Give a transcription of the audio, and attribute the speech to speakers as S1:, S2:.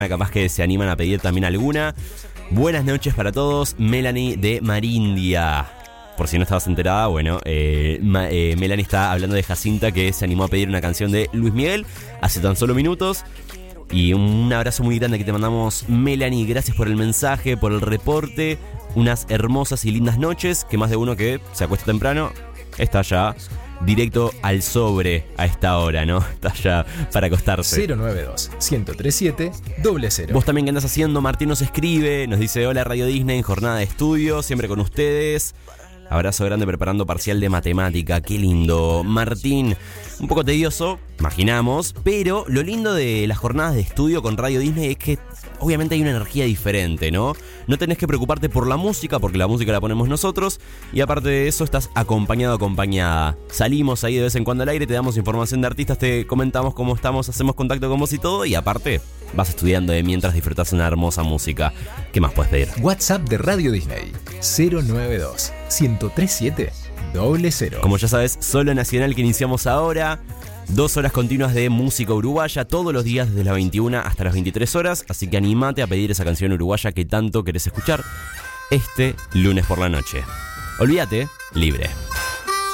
S1: capaz que se animan a pedir también alguna. Buenas noches para todos, Melanie de Marindia. Por si no estabas enterada, bueno, Melanie está hablando de Jacinta, que se animó a pedir una canción de Luis Miguel hace tan solo minutos. Y un abrazo muy grande que te mandamos, Melanie. Gracias por el mensaje, por el reporte. Unas hermosas y lindas noches. Que más de uno que se acuesta temprano está ya directo al sobre a esta hora, ¿no? Está ya para acostarse.
S2: 092-1037-0.
S1: Vos también, ¿qué andás haciendo? Martín nos escribe, nos dice: hola Radio Disney en jornada de estudio, siempre con ustedes. Abrazo grande preparando parcial de matemática, qué lindo. Martín, un poco tedioso, imaginamos, pero lo lindo de las jornadas de estudio con Radio Disney es que obviamente hay una energía diferente, ¿no? No tenés que preocuparte por la música, porque la música la ponemos nosotros, y aparte de eso estás acompañado, acompañada. Salimos ahí de vez en cuando al aire, te damos información de artistas, te comentamos cómo estamos, hacemos contacto con vos y todo, y aparte vas estudiando mientras disfrutás una hermosa música. ¿Qué más puedes pedir?
S2: WhatsApp de Radio Disney 092-1037-0.
S1: Como ya sabes, Solo Nacional, que iniciamos ahora. 2 horas continuas de música uruguaya todos los días desde las 21 hasta las 23 horas. Así que animate a pedir esa canción uruguaya que tanto querés escuchar este lunes por la noche. Olvídate, libre.